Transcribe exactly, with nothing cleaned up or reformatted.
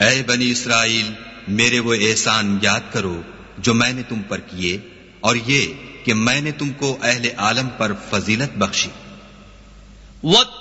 ऐ बनी इसराइल, मेरे वो एहसान याद करो जो मैंने तुम पर किए, और ये कि मैंने तुमको अहले आलम पर फजीलत बख्शी।